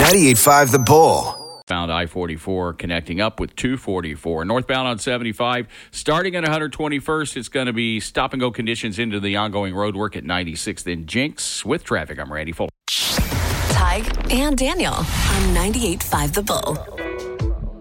98.5 The Bull. Found I-44 connecting up with 244. Northbound on 75, starting at 121st, it's going to be stop-and-go conditions into the ongoing road work at 96th and Jinx. With traffic, I'm Randy Fuller. Tig and Daniel on 98.5 The Bull.